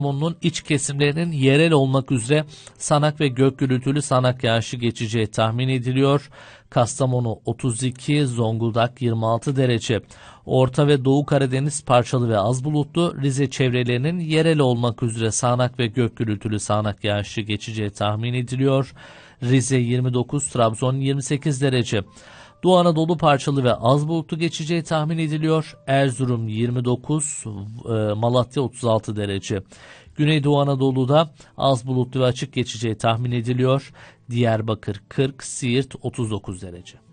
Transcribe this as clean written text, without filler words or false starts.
Kastamonu'nun iç kesimlerinin yerel olmak üzere sağanak ve gök gürültülü sağanak yağışı geçeceği tahmin ediliyor. Kastamonu 32, Zonguldak 26 derece. Orta ve Doğu Karadeniz parçalı ve az bulutlu. Rize çevrelerinin yerel olmak üzere sağanak ve gök gürültülü sağanak yağışı geçeceği tahmin ediliyor. Rize 29, Trabzon 28 derece. Doğu Anadolu parçalı ve az bulutlu geçeceği tahmin ediliyor. Erzurum 29, Malatya 36 derece. Güneydoğu Anadolu'da az bulutlu ve açık geçeceği tahmin ediliyor. Diyarbakır 40, Siirt 39 derece.